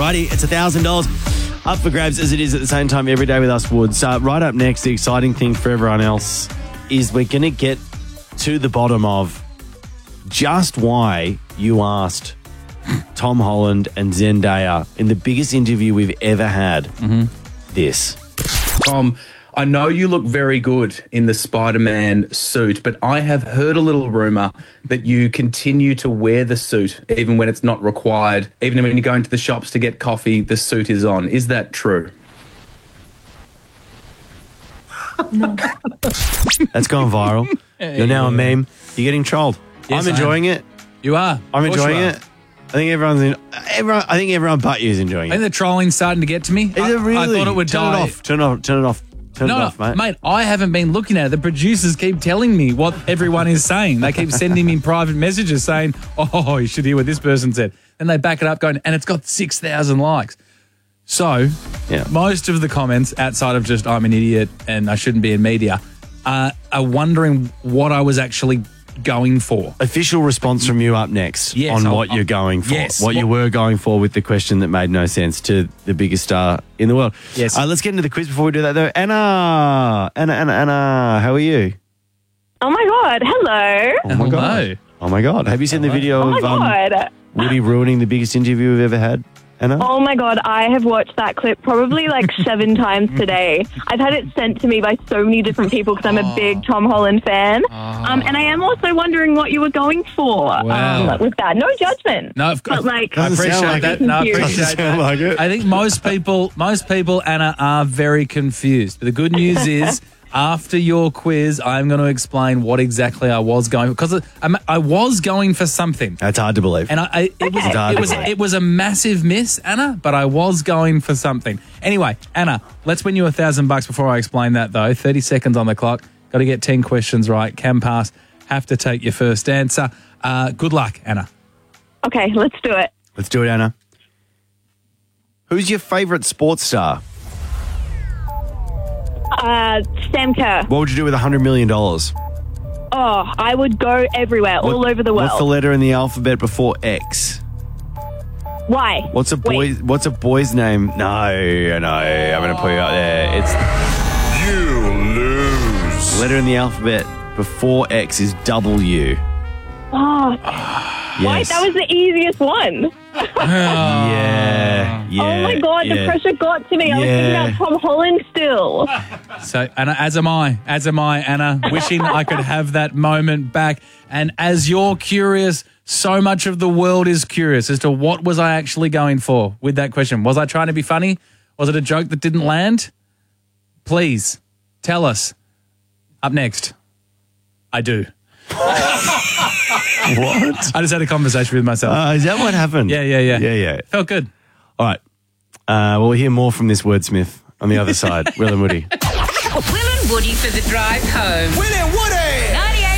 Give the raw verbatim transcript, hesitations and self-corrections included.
Righty, it's one thousand dollars up for grabs as it is at the same time every day with us, Woods. Uh, right up next, the exciting thing for everyone else is we're going to get to the bottom of just why you asked Tom Holland and Zendaya in the biggest interview we've ever had Mm-hmm. this. Tom, I know you look very good in the Spider-Man suit, but I have heard a little rumor that you continue to wear the suit even when it's not required. Even when you go into the shops to get coffee, the suit is on. Is that true? That's gone viral. You're now a meme. You're getting trolled. Yes, I'm I enjoying it. You are. I'm Of course enjoying you are. it. I think everyone's in, everyone. I think everyone but you is enjoying I think it. the trolling's starting to get to me. Is I, it really? I thought it would turn die. it off. Turn it off. Turn it off. Turn No, it no, off, mate. mate, I haven't been looking at it. The producers keep telling me what everyone is saying. They keep sending me private messages saying, oh, you should hear what this person said. And they back it up going, and it's got six thousand likes. So Yeah. most of the comments outside of just I'm an idiot and I shouldn't be in media uh, are wondering what I was actually going for. Official response from you up next Yes, on I'll- what you're I'll- going for. yes. What you What- were going for with the question that made no sense to the biggest star in the world. Yes. Uh, let's get into the quiz before we do that, though. Anna, Anna, Anna, Anna, how are you? Oh my God, hello. Oh my Hello. god. Oh my god. Have you seen the video Oh my of um, God. Woody ruining the biggest interview we've ever had? Anna? Oh my God, I have watched that clip probably like seven times today. I've had it sent to me by so many different people because I'm a big Tom Holland fan. Um, and I am also wondering what you were going for Wow. um, with that. No judgment. No, of course. But like, I Doesn't appreciate sound like that. it. No, I Doesn't appreciate sound that. like it. I think most people, most people, Anna, are very confused. But the good news is, after your quiz, I'm going to explain what exactly I was going because I, I was going for something, That's hard to believe. and I, I it was Okay. it was Okay. it was a massive miss, Anna. But I was going for something. Anyway, Anna, let's win you a thousand bucks before I explain that, though. Thirty seconds on the clock. Got to get ten questions right. Can pass. Have to take your first answer. Uh, good luck, Anna. okay, let's do it. Let's do it, Anna. Who's your favourite sports star? Uh, Sam Kerr. What would you do with one hundred million dollars? Oh, I would go everywhere, all over the world. What's the letter in the alphabet before X? Why? What's a boy? Wait. What's a boy's name? No, no, I'm going to put you out there. It's You lose. letter in the alphabet before X is W. Oh, Yes. wait, that was the easiest one. Yeah, yeah. oh my God, yeah. the pressure got to me. I was Yeah. thinking about Tom Holland still. So, Anna, as am I, as am I, Anna, wishing I could have that moment back. And as you're curious, so much of the world is curious as to what was I actually going for with that question. Was I trying to be funny? Was it a joke that didn't land? Please, tell us. Up next, I do. What? I just had a conversation with myself. Uh, is that what happened? yeah, yeah, yeah. Yeah, yeah. Felt good. All right. Uh, we'll hear more from this wordsmith on the other side. Will and Woody. Will and Woody for the drive home. Will and Woody!